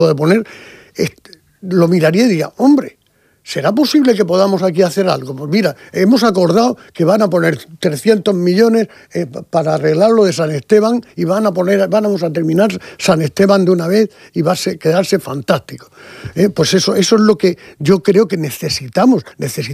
de poner, lo miraría y diría, hombre, ¿será posible que podamos aquí hacer algo? Pues mira, hemos acordado que van a poner 300 millones para arreglar lo de San Esteban y vamos a terminar San Esteban de una vez y va a quedarse fantástico. Pues eso es lo que yo creo que necesitamos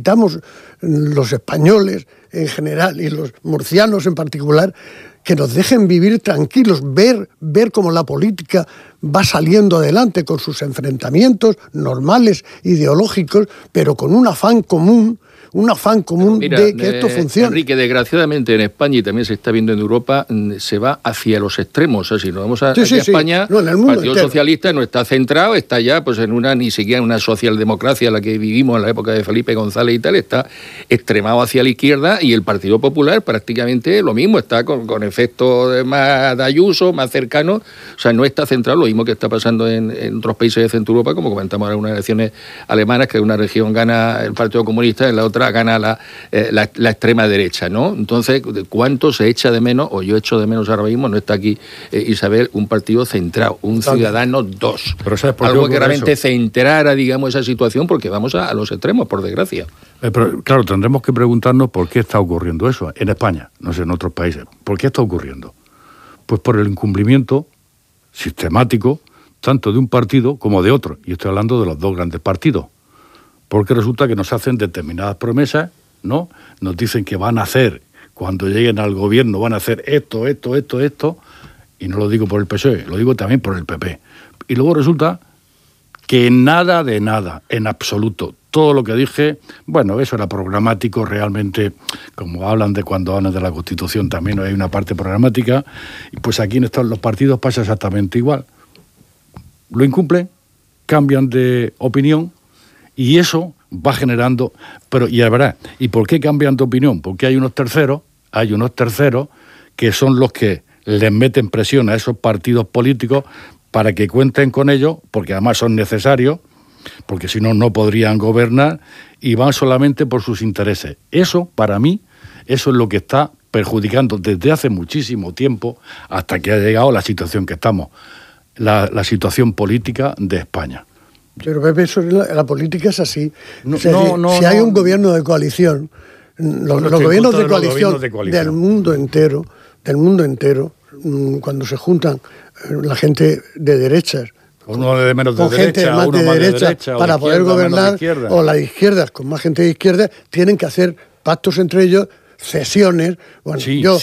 los españoles en general y los murcianos en particular, que nos dejen vivir tranquilos, ver cómo la política va saliendo adelante con sus enfrentamientos normales, ideológicos, pero con un afán común de que esto funcione. Enrique, desgraciadamente en España, y también se está viendo en Europa, se va hacia los extremos. O sea, si nos vamos a España, no, el Partido Socialista no está centrado, está ya pues ni siquiera en una socialdemocracia, la que vivimos en la época de Felipe González y tal, está extremado hacia la izquierda, y el Partido Popular prácticamente lo mismo, está con efectos más de Ayuso, más cercano, o sea, no está centrado, lo mismo que está pasando en otros países de Centro Europa, como comentamos ahora en unas elecciones alemanas, que en una región gana el Partido Comunista, en la otra gana la extrema derecha, ¿no? Entonces, ¿cuánto se echa de menos, o yo echo de menos ahora mismo, no está aquí Isabel, un partido centrado, un Ciudadano 2? Algo que realmente centrara, digamos, esa situación, porque vamos a los extremos, por desgracia. Pero, claro, tendremos que preguntarnos por qué está ocurriendo eso en España, no sé, en otros países. ¿Por qué está ocurriendo? Pues por el incumplimiento sistemático tanto de un partido como de otro. Y estoy hablando de los dos grandes partidos. Porque resulta que nos hacen determinadas promesas, ¿no? Nos dicen que van a hacer, cuando lleguen al gobierno, van a hacer esto, y no lo digo por el PSOE, lo digo también por el PP. Y luego resulta que nada de nada, en absoluto. Todo lo que dije, bueno, eso era programático realmente, como hablan de cuando hablan de la Constitución, también hay una parte programática, y pues aquí en los partidos pasa exactamente igual. Lo incumplen, cambian de opinión, y eso va generando... Pero, y la verdad, ¿y por qué cambian de opinión? Porque hay unos terceros que son los que les meten presión a esos partidos políticos para que cuenten con ellos, porque además son necesarios, porque si no, no podrían gobernar, y van solamente por sus intereses. Eso, para mí, eso es lo que está perjudicando desde hace muchísimo tiempo, hasta que ha llegado la situación que estamos, la situación política de España. Pero Pepe, la política es así. Si hay un gobierno de coalición, los gobiernos de coalición del mundo entero, cuando se juntan la gente de derechas, uno de menos de con derecha, gente más uno de más derecha, derecha, para poder gobernar, o las izquierdas con más gente de izquierda, tienen que hacer pactos entre ellos, cesiones. Bueno,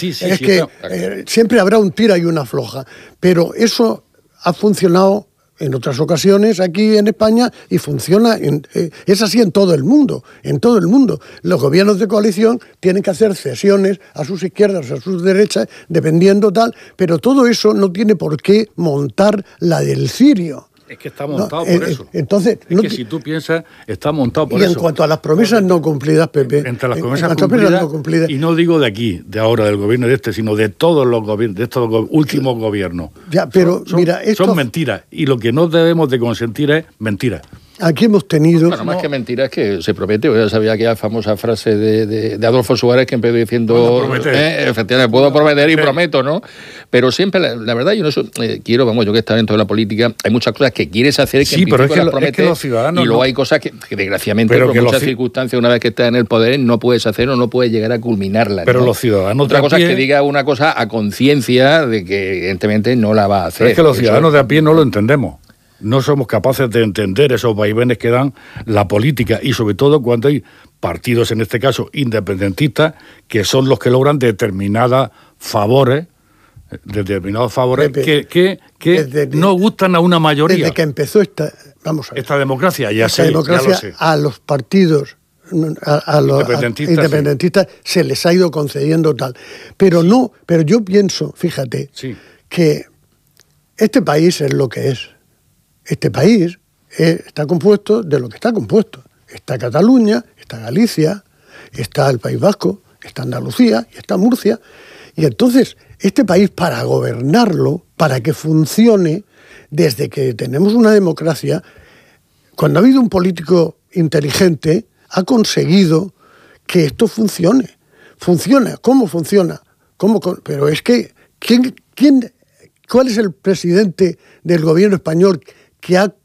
siempre habrá un tira y una floja, pero eso ha funcionado en otras ocasiones aquí en España y funciona, es así en todo el mundo, Los gobiernos de coalición tienen que hacer cesiones a sus izquierdas, a sus derechas, dependiendo tal, pero todo eso no tiene por qué montar la del cirio. Es que está montado por eso. Entonces, si tú piensas, está montado por eso. Y en cuanto a las promesas no cumplidas, Pepe... Entre las promesas no cumplidas, y no digo de aquí, de ahora, del gobierno de sino de todos los gobiernos, de estos últimos gobiernos. Ya, pero mira... Son mentiras, y lo que no debemos de consentir es mentiras. Aquí hemos tenido... Bueno, más que mentiras, que se promete. Yo sabía aquella famosa frase de Adolfo Suárez que empezó diciendo... efectivamente, puedo prometer y prometo, ¿no? Pero siempre, la verdad, yo no quiero, yo que estaba dentro de la política, hay muchas cosas que quieres hacer que en principio las prometes, es que los ciudadanos y luego hay cosas que desgraciadamente, por muchas circunstancias, una vez que estás en el poder, no puedes hacer o no puedes llegar a culminarla. Pero ¿no? los ciudadanos Otra cosa es que diga una cosa a conciencia de que evidentemente no la va a hacer. Pero es que los ciudadanos de a pie no lo entendemos. No somos capaces de entender esos vaivenes que dan la política, y sobre todo cuando hay partidos, en este caso independentistas, que son los que logran determinados favores Pepe, que no gustan a una mayoría. Desde que empezó esta democracia, ya sé. A los partidos, a los independentistas se les ha ido concediendo tal. Pero yo pienso, fíjate, que este país es lo que es. Este país está compuesto de lo que está compuesto. Está Cataluña, está Galicia, está el País Vasco, está Andalucía y está Murcia. Y entonces, este país, para gobernarlo, para que funcione, desde que tenemos una democracia, cuando ha habido un político inteligente, ha conseguido que esto funcione. Funciona. ¿Cómo funciona? Pero es que, ¿cuál es el presidente del gobierno español que ha